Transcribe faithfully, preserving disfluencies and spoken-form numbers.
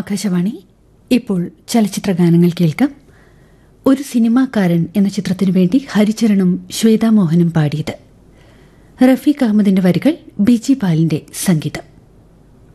ആകാശവാണി. ഇപ്പോൾ ചലച്ചിത്രഗാനങ്ങൾ കേൾക്കാം. ഒരു സിനിമാക്കാരൻ എന്ന ചിത്രത്തിനു വേണ്ടി ഹരിചരണും ശ്വേതാമോഹനും പാടിയത്. റഫീഖ് അഹമ്മദിന്റെ വരികൾ, ബിജി പാലിന്റെ സംഗീതം.